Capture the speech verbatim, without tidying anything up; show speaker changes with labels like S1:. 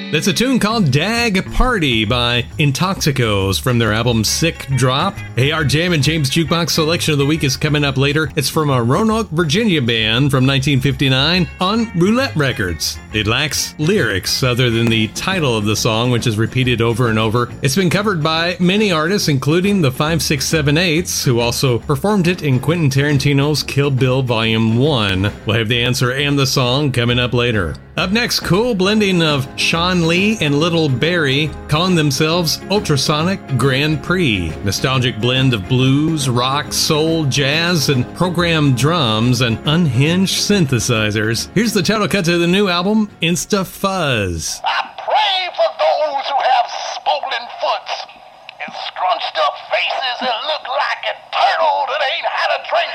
S1: That's a tune called Dag Party by Intoxicos from their album Sick Drop. Hey, our Jam and James Jukebox selection of the week is coming up later. It's from a Roanoke, Virginia band from nineteen fifty-nine on Roulette Records. It lacks lyrics other than the title of the song, which is repeated over and over. It's been covered by many artists, including the five six seven eights, who also performed it in Quentin Tarantino's Kill Bill Volume one. We'll have the answer and the song coming up later. Up next, cool blending of Sean Lee and Little Barry, calling themselves Ultrasonic Grand Prix. Nostalgic blend of blues, rock, soul, jazz, and programmed drums and unhinged synthesizers. Here's the title cut to the new album, Insta Fuzz.
S2: I pray for those who have swollen foots and scrunched up faces and look like a turtle that ain't had a drink.